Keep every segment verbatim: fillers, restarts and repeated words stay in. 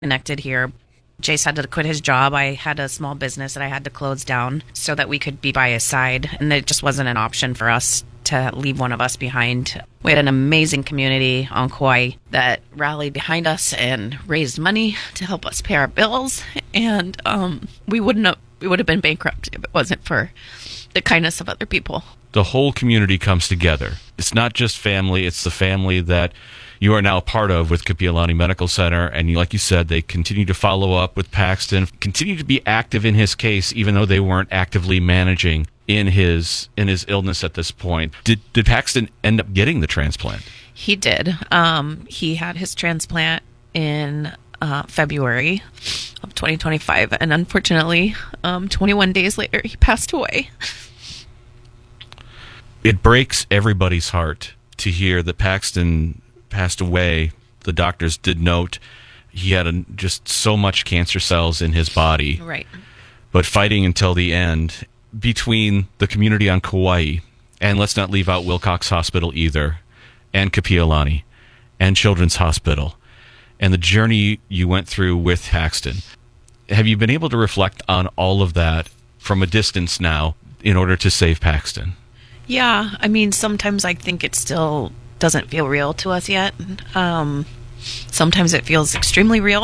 connected here. Jace had to quit his job. I had a small business that I had to close down so that we could be by his side. And it just wasn't an option for us to leave one of us behind. We had an amazing community on Kauai that rallied behind us and raised money to help us pay our bills. And um, we wouldn't have, we would have been bankrupt if it wasn't for the kindness of other people. The whole community comes together. It's not just family, it's the family that you are now a part of with Kapi'olani Medical Center. And like you said, they continue to follow up with Paxton, continue to be active in his case, even though they weren't actively managing in his in his illness at this point. Did, did Paxton end up getting the transplant? He did. Um, he had his transplant in uh, February of twenty twenty-five. And unfortunately, um, twenty-one days later, he passed away. It breaks everybody's heart to hear that Paxton passed away. The doctors did note he had a, just so much cancer cells in his body. Right. But fighting until the end between the community on Kauai, and let's not leave out Wilcox Hospital either, and Kapi'olani, and Children's Hospital, and the journey you went through with Paxton. Have you been able to reflect on all of that from a distance now in order to save Paxton? Yeah, I mean, sometimes I think it still doesn't feel real to us yet. Um, sometimes it feels extremely real.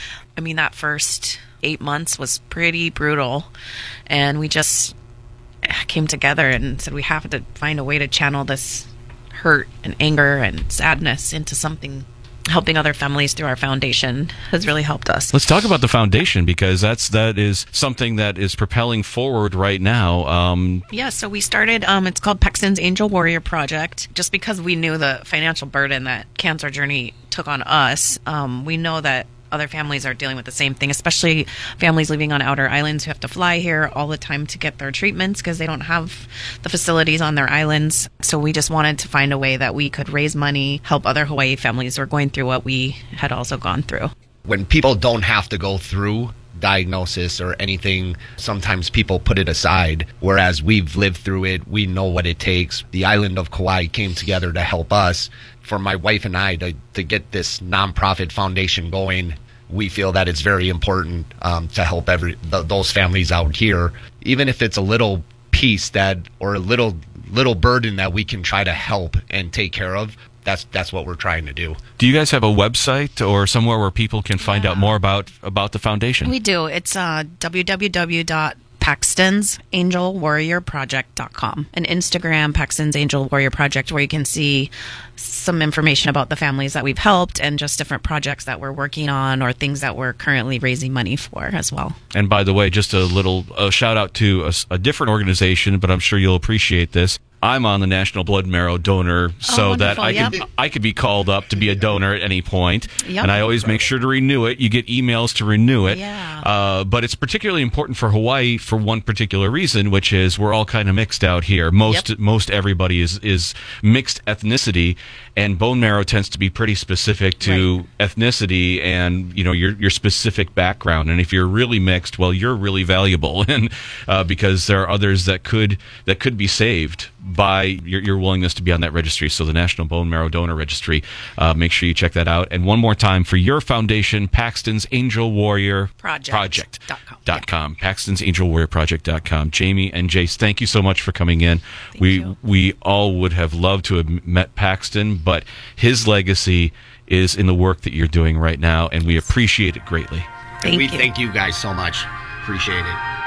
I mean, that first eight months was pretty brutal, and we just came together and said we have to find a way to channel this hurt and anger and sadness into something. Helping other families through our foundation has really helped us. Let's talk about the foundation, because that's that is something that is propelling forward right now. Um, yeah, so we started, um, it's called Paxton's Angel Warrior Project. Just because we knew the financial burden that Cancer Journey took on us, um, we know that other families are dealing with the same thing, especially families living on outer islands who have to fly here all the time to get their treatments because they don't have the facilities on their islands. So we just wanted to find a way that we could raise money, help other Hawaii families who are going through what we had also gone through. When people don't have to go through diagnosis or anything, sometimes people put it aside, whereas we've lived through it. We know what it takes. The island of Kauai came together to help us. For my wife and I to, to get this nonprofit foundation going, we feel that it's very important um, to help every th- those families out here, even if it's a little piece that or a little little burden that we can try to help and take care of. That's that's what we're trying to do. Do you guys have a website or somewhere where people can find yeah. out more about about the foundation? We do. It's uh, w w w dot paxtons angel warrior project dot com, and Instagram Paxton's Angel Warrior Project, where you can see some information about the families that we've helped and just different projects that we're working on or things that we're currently raising money for as well. And by the way, just a little a shout out to a, a different organization, but I'm sure you'll appreciate this. I'm on the National Blood Marrow Donor, so oh, that I yep. could I could be called up to be a donor at any point. Yep. And I always make sure to renew it. You get emails to renew it. Yeah. Uh, but it's particularly important for Hawaii for one particular reason, which is we're all kind of mixed out here. Most Yep. most everybody is is mixed ethnicity, and bone marrow tends to be pretty specific to Right. ethnicity and you know your your specific background. And if you're really mixed, well, you're really valuable, and uh, because there are others that could that could be saved by your, your willingness to be on that registry. So the National Bone Marrow Donor Registry, uh, make sure you check that out. And one more time, for your foundation, Paxton's Angel Warrior Project. Project. Dot com. Dot com. Paxton's Angel Warrior Project. Dot com. Jamie and Jace, thank you so much for coming in. Thank we you. we all would have loved to have met Paxton, but his legacy is in the work that you're doing right now, and we appreciate it greatly. Thank we you. thank you guys so much. Appreciate it.